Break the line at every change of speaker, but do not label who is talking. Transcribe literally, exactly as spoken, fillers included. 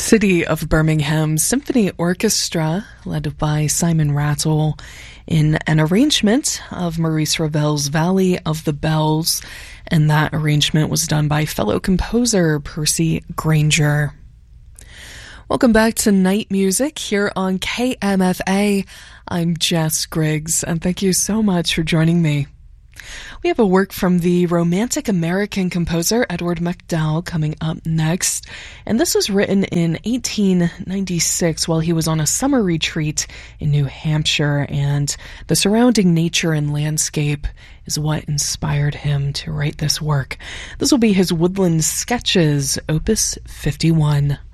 City of Birmingham Symphony Orchestra, led by Simon Rattle, in an arrangement of Maurice Ravel's Valley of the Bells, and that arrangement was done by fellow composer Percy Grainger. Welcome back to Night Music here on K M F A. I'm Jess Griggs, and thank you so much for joining me. We have a work from the Romantic American composer Edward MacDowell coming up next, and this was written in eighteen ninety-six while he was on a summer retreat in New Hampshire, and the surrounding nature and landscape is what inspired him to write this work. This will be his Woodland Sketches, Opus fifty-one.